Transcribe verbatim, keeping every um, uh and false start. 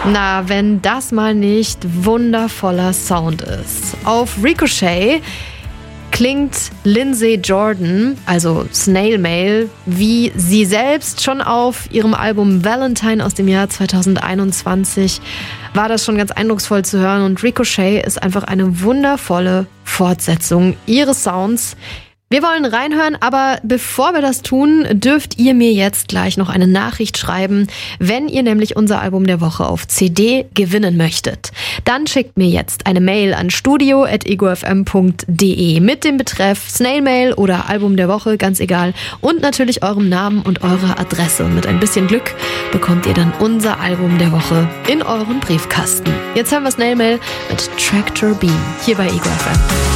Na, wenn das mal nicht wundervoller Sound ist. Auf Ricochet klingt Lindsay Jordan, also Snail Mail, wie sie selbst. Schon auf ihrem Album Valentine aus dem Jahr zweitausendeinundzwanzig war das schon ganz eindrucksvoll zu hören. Und Ricochet ist einfach eine wundervolle Fortsetzung ihres Sounds. Wir wollen reinhören, aber bevor wir das tun, dürft ihr mir jetzt gleich noch eine Nachricht schreiben, wenn ihr nämlich unser Album der Woche auf C D gewinnen möchtet. Dann schickt mir jetzt eine Mail an studio at ego f m punkt d e mit dem Betreff Snail Mail oder Album der Woche, ganz egal, und natürlich eurem Namen und eurer Adresse. Und mit ein bisschen Glück bekommt ihr dann unser Album der Woche in euren Briefkasten. Jetzt haben wir Snail Mail mit Tractor Beam hier bei Ego F M.